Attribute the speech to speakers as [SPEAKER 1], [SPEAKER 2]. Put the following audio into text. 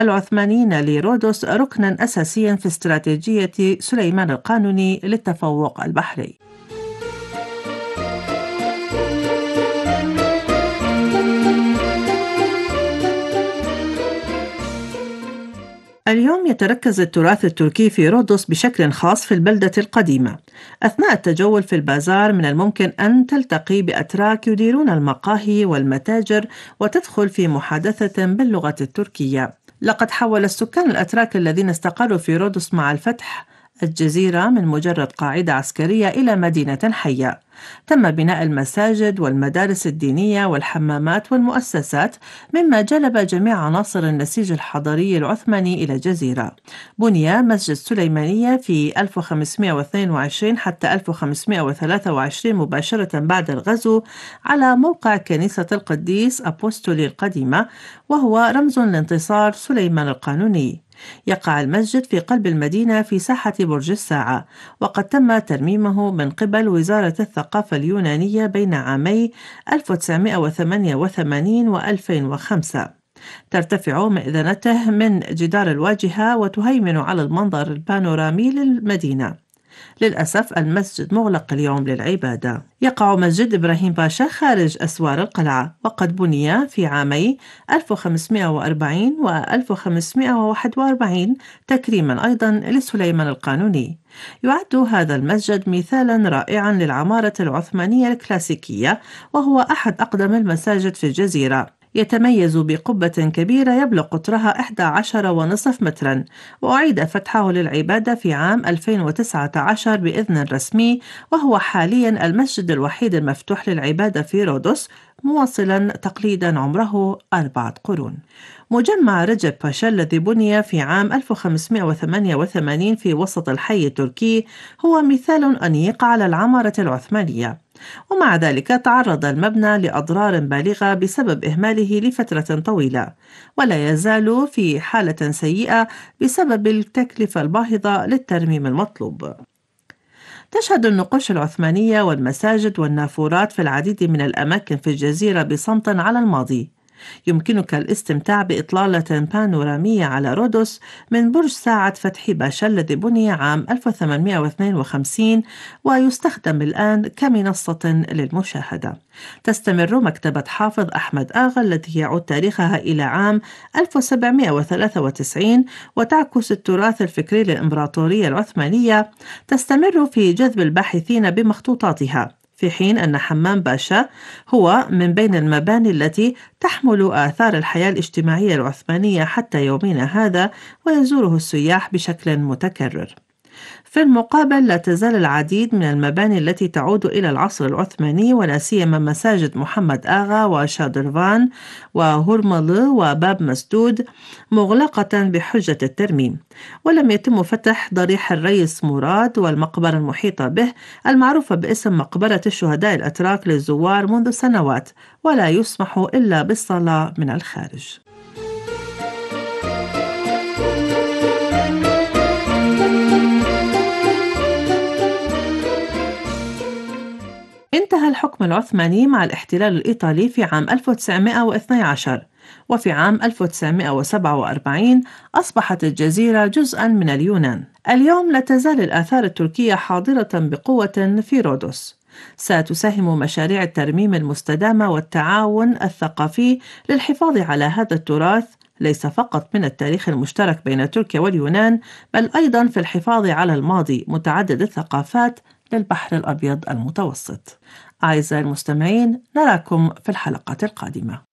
[SPEAKER 1] العثمانيين لرودوس ركنا أساسيا في استراتيجية سليمان القانوني للتفوق البحري. اليوم يتركز التراث التركي في رودوس بشكل خاص في البلدة القديمة. أثناء التجول في البازار من الممكن أن تلتقي بأتراك يديرون المقاهي والمتاجر وتدخل في محادثة باللغة التركية. لقد حول السكان الأتراك الذين استقروا في رودوس مع الفتح الجزيرة من مجرد قاعدة عسكرية إلى مدينة حية. تم بناء المساجد والمدارس الدينية والحمامات والمؤسسات، مما جلب جميع عناصر النسيج الحضاري العثماني إلى الجزيرة. بني مسجد سليمانية في 1522 حتى 1523 مباشرة بعد الغزو على موقع كنيسة القديس أبوستولي القديمة، وهو رمز لانتصار سليمان القانوني. يقع المسجد في قلب المدينة في ساحة برج الساعة، وقد تم ترميمه من قبل وزارة الثقافة اليونانية بين عامي 1988 و 2005. ترتفع مئذنته من جدار الواجهة وتهيمن على المنظر البانورامي للمدينة. للأسف المسجد مغلق اليوم للعبادة. يقع مسجد إبراهيم باشا خارج أسوار القلعة، وقد بني في عامي 1540 و 1541 تكريما أيضا لسليمان القانوني. يعد هذا المسجد مثالا رائعا للعمارة العثمانية الكلاسيكية، وهو أحد أقدم المساجد في الجزيرة. يتميز بقبة كبيرة يبلغ قطرها 11.5 مترا، وأعيد فتحه للعبادة في عام 2019 بإذن رسمي، وهو حاليا المسجد الوحيد المفتوح للعبادة في رودوس، مواصلا تقليدا عمره 4 قرون. مجمع رجب باشا الذي بني في عام 1588 في وسط الحي التركي هو مثال أنيق على العمارة العثمانية، ومع ذلك تعرض المبنى لأضرار بالغة بسبب إهماله لفترة طويلة، ولا يزال في حالة سيئة بسبب التكلفة الباهظة للترميم المطلوب. تشهد النقوش العثمانية والمساجد والنافورات في العديد من الأماكن في الجزيرة بصمت على الماضي. يمكنك الاستمتاع بإطلالة بانورامية على رودوس من برج ساعة فتحي باشا الذي بني عام 1852 ويستخدم الآن كمنصة للمشاهدة. تستمر مكتبة حافظ أحمد آغا التي يعود تاريخها إلى عام 1793 وتعكس التراث الفكري للإمبراطورية العثمانية، تستمر في جذب الباحثين بمخطوطاتها، في حين أن حمام باشا هو من بين المباني التي تحمل آثار الحياة الاجتماعية العثمانية حتى يومنا هذا، ويزوره السياح بشكل متكرر. في المقابل لا تزال العديد من المباني التي تعود إلى العصر العثماني، ولا سيما مساجد محمد آغا وشادرفان وهرملة وباب مسدود، مغلقة بحجة الترميم. ولم يتم فتح ضريح الرئيس مراد والمقبرة المحيطة به المعروفة باسم مقبرة الشهداء الأتراك للزوار منذ سنوات، ولا يسمح إلا بالصلاة من الخارج. انتهى الحكم العثماني مع الاحتلال الإيطالي في عام 1912، وفي عام 1947 أصبحت الجزيرة جزءاً من اليونان. اليوم لا تزال الآثار التركية حاضرة بقوة في رودوس. ستساهم مشاريع الترميم المستدامة والتعاون الثقافي للحفاظ على هذا التراث، ليس فقط من التاريخ المشترك بين تركيا واليونان، بل أيضاً في الحفاظ على الماضي متعدد الثقافات للبحر الأبيض المتوسط. أعزائي المستمعين، نراكم في الحلقة القادمة.